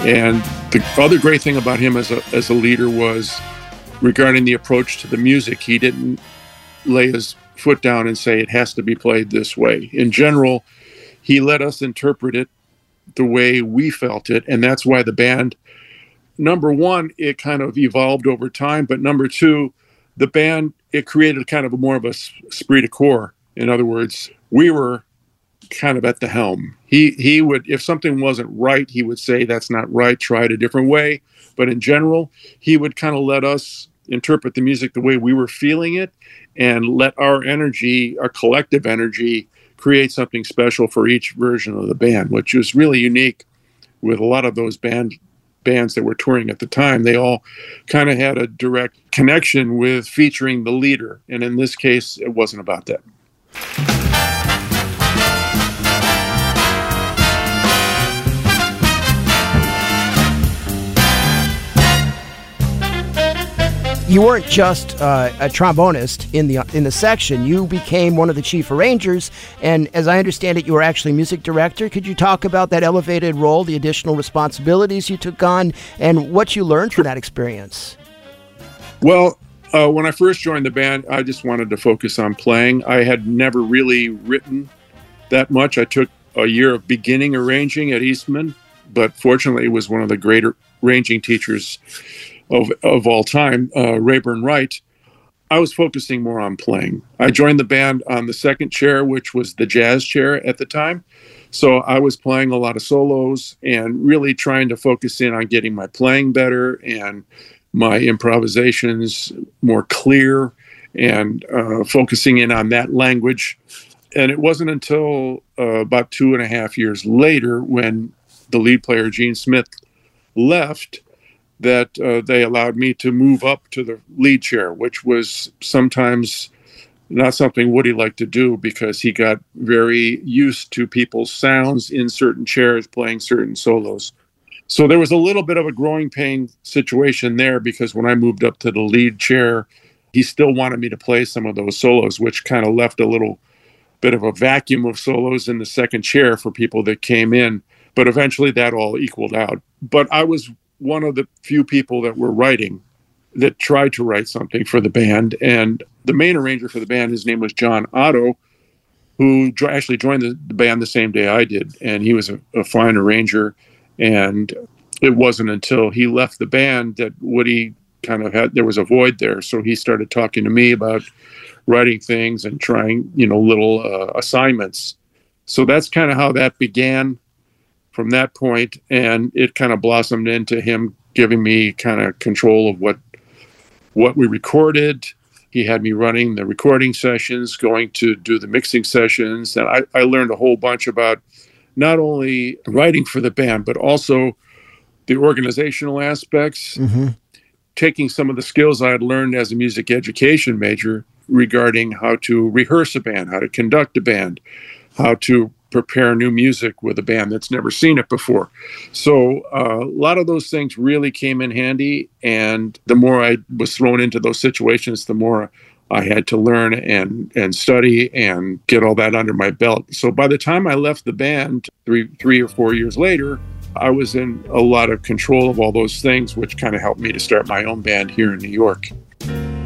And the other great thing about him as a leader was regarding the approach to the music. He didn't lay his foot down and say it has to be played this way. In general, he let us interpret it the way we felt it, and that's why the band, number one, it kind of evolved over time, but number two, the band, it created kind of more of a esprit de corps. In other words, we were kind of at the helm. He would, if something wasn't right, he would say, that's not right, try it a different way. But in general, he would kind of let us interpret the music the way we were feeling it and let our energy, our collective energy, create something special for each version of the band, which was really unique with a lot of those bands that were touring at the time. They all kind of had a direct connection with featuring the leader. And in this case, it wasn't about that. You weren't just a trombonist in the section. You became one of the chief arrangers, and as I understand it, you were actually music director. Could you talk about that elevated role, the additional responsibilities you took on, and what you learned from that experience? Well, when I first joined the band, I just wanted to focus on playing. I had never really written that much. I took a year of beginning arranging at Eastman, but fortunately it was one of the greater arranging teachers of all time, Rayburn Wright. I was focusing more on playing. I joined the band on the second chair, which was the jazz chair at the time. So I was playing a lot of solos and really trying to focus in on getting my playing better and my improvisations more clear and focusing in on that language. And it wasn't until about 2.5 years later when the lead player, Gene Smith, left that they allowed me to move up to the lead chair, which was sometimes not something Woody liked to do because he got very used to people's sounds in certain chairs playing certain solos. So there was a little bit of a growing pain situation there because when I moved up to the lead chair, he still wanted me to play some of those solos, which kind of left a little bit of a vacuum of solos in the second chair for people that came in. But eventually that all equaled out. But I was one of the few people that were writing, that tried to write something for the band. And the main arranger for the band, his name was John Otto, who actually joined the band the same day I did. And he was a fine arranger. And it wasn't until he left the band that Woody kind of there was a void there. So he started talking to me about writing things and trying, little assignments. So that's kind of how that began from that point, and it kind of blossomed into him giving me kind of control of what we recorded. He had me running the recording sessions, going to do the mixing sessions, and I learned a whole bunch about not only writing for the band, but also the organizational aspects, taking some of the skills I had learned as a music education major regarding how to rehearse a band, how to conduct a band, how to prepare new music with a band that's never seen it before. So a lot of those things really came in handy. And the more I was thrown into those situations, the more I had to learn and study and get all that under my belt. So by the time I left the band 3 or 4 years later, I was in a lot of control of all those things, which kind of helped me to start my own band here in New York.